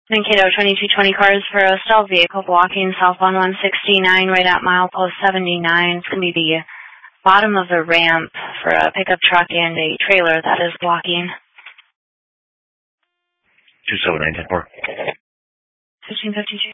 Mankato 2220 cars for a stealth vehicle blocking southbound 169 right at milepost 79. It's going to be the bottom of the ramp for a pickup truck and a trailer that is blocking. 279-10-4. 1552.